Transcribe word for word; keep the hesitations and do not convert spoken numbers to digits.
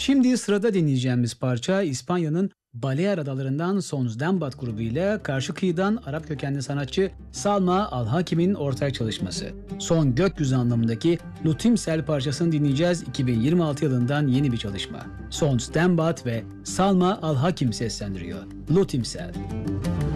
Şimdi sırada dinleyeceğimiz parça İspanya'nın Balear Adaları'ndan Sons d'Ambat grubu ile karşı kıyıdan Arap kökenli sanatçı Salma Al-Hakim'in ortak çalışması. Son gökyüzü anlamındaki Lutimsel parçasını dinleyeceğiz. iki bin yirmi altı yılından yeni bir çalışma. Sons d'Ambat ve Salma Al-Hakim seslendiriyor. Lutimsel.